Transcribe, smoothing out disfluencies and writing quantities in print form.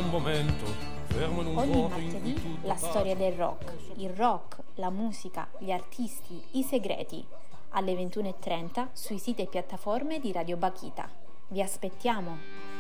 un momento, fermo in un Ogni vuoto in martedì cui tutto la storia tace. del rock, il rock, la musica, gli artisti, i segreti. Alle 21:30 sui siti e piattaforme di Radio Bakhita. Vi aspettiamo!